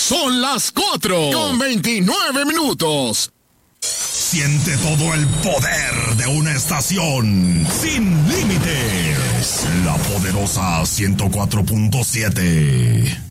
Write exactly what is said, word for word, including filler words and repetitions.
Son las cuatro con veintinueve minutos. Siente todo el poder de una estación sin límites. La poderosa ciento cuatro punto siete.